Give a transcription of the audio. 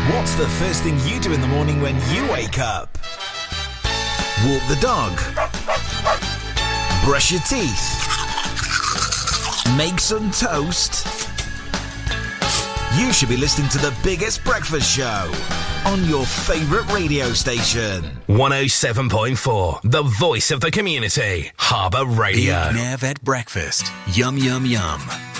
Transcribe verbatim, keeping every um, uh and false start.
What's the first thing you do in the morning when you wake up? Walk the dog. Brush your teeth. Make some toast. You should be listening to the biggest breakfast show on your favourite radio station. one oh seven point four, the voice of the community. Harbour Radio. Big Nev at breakfast. Yum, yum, yum.